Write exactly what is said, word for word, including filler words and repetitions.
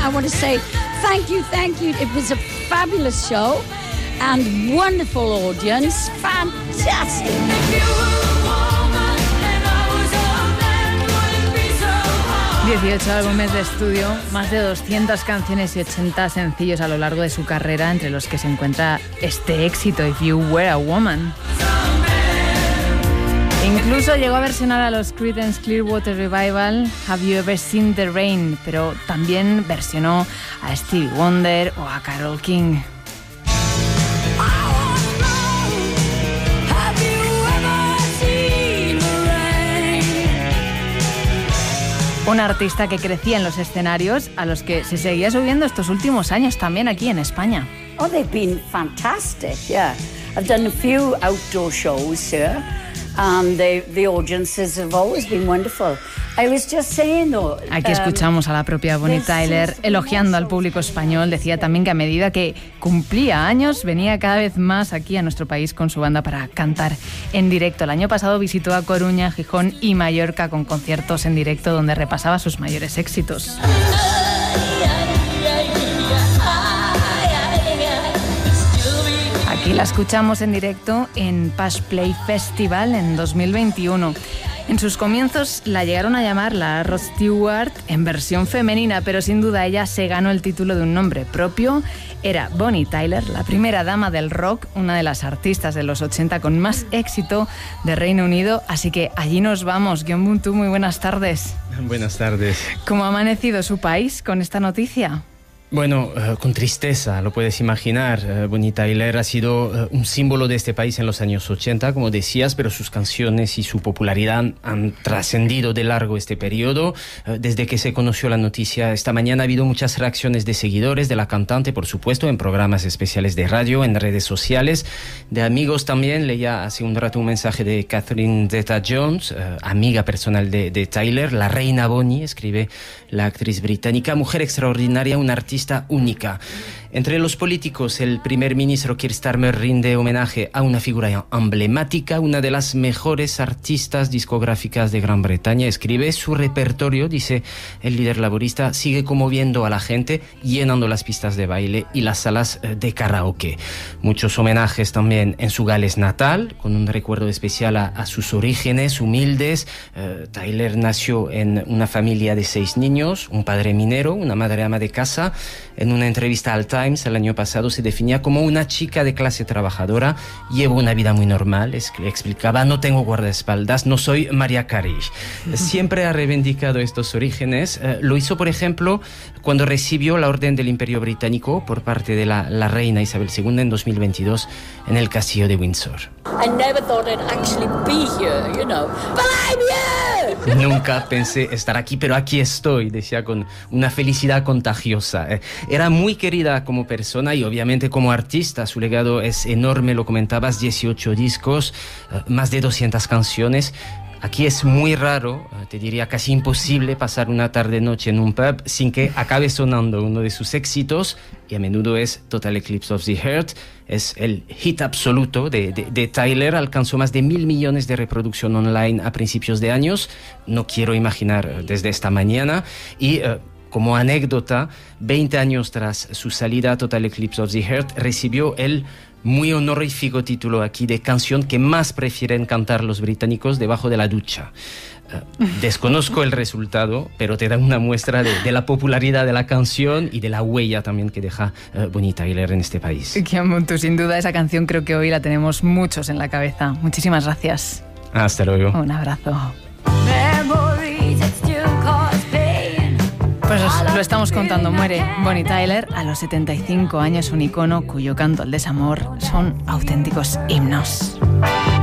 want to say thank you, thank you. It was a fabulous show and wonderful audience. Fantastic. dieciocho álbumes de estudio, más de doscientas canciones y ochenta sencillos a lo largo de su carrera, entre los que se encuentra este éxito, If You Were a Woman. Incluso llegó a versionar a los Creedence Clearwater Revival, Have You Ever Seen the Rain, pero también versionó a Stevie Wonder o a Carole King. Un artista que crecía en los escenarios, a los que se seguía subiendo estos últimos años también aquí en España. Oh, they've been fantastic, yeah. I've done a few outdoor shows here, and the, the audiences have always been wonderful. I was just saying, though, Aquí escuchamos a la propia Bonnie Tyler elogiando al público español. Decía también que a medida que cumplía años venía cada vez más aquí a nuestro país con su banda para cantar en directo. El año pasado visitó a Coruña, Gijón y Mallorca con conciertos en directo donde repasaba sus mayores éxitos. Aquí la escuchamos en directo en Pash Play Festival en dos mil veintiuno. En sus comienzos la llegaron a llamar la Rod Stewart en versión femenina, pero sin duda ella se ganó el título de un nombre propio. Era Bonnie Tyler, la primera dama del rock, una de las artistas de los ochenta con más éxito de Reino Unido. Así que allí nos vamos. Guion Buntu, muy buenas tardes. Buenas tardes. ¿Cómo ha amanecido su país con esta noticia? Bueno, uh, con tristeza, lo puedes imaginar. Uh, Bonnie Tyler ha sido uh, un símbolo de este país en los años ochenta, como decías, pero sus canciones y su popularidad han trascendido de largo este periodo. Uh, desde que se conoció la noticia esta mañana ha habido muchas reacciones de seguidores de la cantante, por supuesto, en programas especiales de radio, en redes sociales, de amigos también. Leía hace un rato un mensaje de Catherine Zeta-Jones, uh, amiga personal de, de Tyler, la reina Bonnie, escribe la actriz británica, mujer extraordinaria, una artista única. Entre los políticos, el primer ministro Keir Starmer rinde homenaje a una figura emblemática, una de las mejores artistas discográficas de Gran Bretaña. Escribe su repertorio, dice el líder laborista, sigue conmoviendo a la gente, llenando las pistas de baile y las salas de karaoke. Muchos homenajes también en su Gales natal, con un recuerdo especial a, a sus orígenes humildes. Uh, Tyler nació en una familia de seis niños, un padre minero, una madre ama de casa. En una entrevista al Times el año pasado se definía como una chica de clase trabajadora. Llevo una vida muy normal, es que explicaba, no tengo guardaespaldas, no soy Mariah Carey. Siempre ha reivindicado estos orígenes. Eh, lo hizo, por ejemplo, cuando recibió la Orden del Imperio Británico por parte de la, la reina Isabel segunda en dos mil veintidós en el castillo de Windsor. I never thought I'd actually be here, you know, but I'm here. Nunca pensé estar aquí, pero aquí estoy, decía con una felicidad contagiosa. Eh, era muy querida como persona y obviamente como artista. Su legado es enorme, lo comentabas, dieciocho discos, eh, más de doscientas canciones. Aquí es muy raro, te diría casi imposible, pasar una tarde-noche en un pub sin que acabe sonando uno de sus éxitos, y a menudo es Total Eclipse of the Heart. Es el hit absoluto de, de, de Tyler, alcanzó más de mil millones de reproducción online a principios de años. No quiero imaginar desde esta mañana. Y uh, como anécdota, veinte años tras su salida, Total Eclipse of the Heart recibió el muy honorífico título aquí de canción que más prefieren cantar los británicos debajo de la ducha. Uh, desconozco el resultado, pero te da una muestra de, de la popularidad de la canción y de la huella también que deja uh, Bonnie Tyler en este país. Guion Buntu, sin duda esa canción creo que hoy la tenemos muchos en la cabeza. Muchísimas gracias. Hasta luego. Un abrazo. Pues os lo estamos contando, muere Bonnie Tyler a los setenta y cinco años, un icono cuyo canto al desamor son auténticos himnos.